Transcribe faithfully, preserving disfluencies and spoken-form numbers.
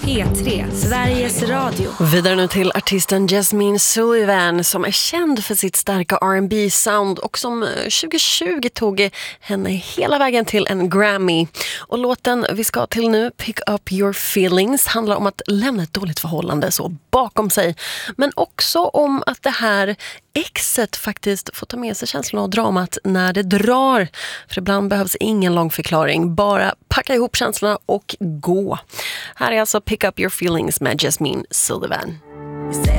P tre, Sveriges Radio. Vidare nu till artisten Jasmine Sullivan som är känd för sitt starka R and B-sound och som tjugo tjugo tog henne hela vägen till en Grammy. Och låten vi ska till nu, Pick Up Your Feelings, handlar om att lämna ett dåligt förhållande så bakom sig. Men också om att det här exet faktiskt får ta med sig känslan och dramat när det drar. För ibland behövs ingen lång förklaring, bara packa ihop känslorna och gå. Här är alltså Pick Up Your Feelings med Jasmine Sullivan.